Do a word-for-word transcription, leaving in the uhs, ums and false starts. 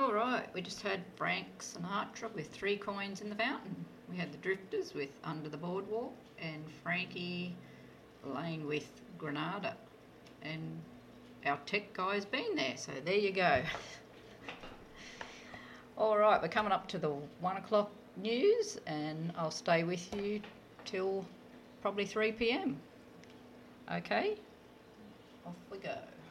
All right, we just had Frank Sinatra with Three Coins in the Fountain. We had the Drifters with Under the Boardwalk and Frankie Lane with Granada. And our tech guy's been there, so there you go. All right, we're coming up to the one o'clock news and I'll stay with you till probably three p m. Okay, off we go.